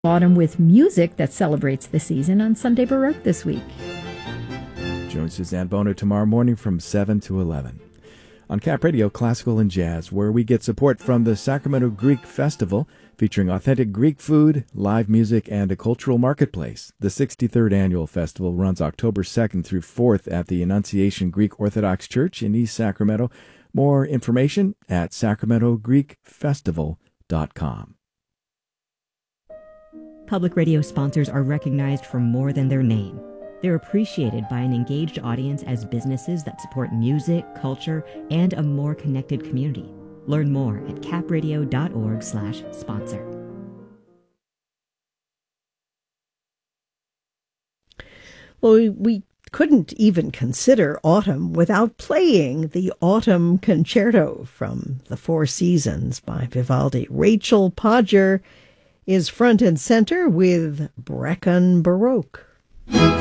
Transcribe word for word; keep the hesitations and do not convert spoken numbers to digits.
Autumn with music that celebrates the season on Sunday Baroque this week. Join Suzanne Bono tomorrow morning from seven to eleven. On Cap Radio, Classical and Jazz, where we get support from the Sacramento Greek Festival, featuring authentic Greek food, live music, and a cultural marketplace. The sixty-third annual festival runs October second through fourth at the Annunciation Greek Orthodox Church in East Sacramento. More information at sacramento greek festival dot com. Public radio sponsors are recognized for more than their name. They're appreciated by an engaged audience as businesses that support music, culture, and a more connected community. Learn more at capradio.org slash sponsor. Well, we, we couldn't even consider autumn without playing the Autumn Concerto from the Four Seasons by Vivaldi. Rachel Podger is front and center with Brecon Baroque.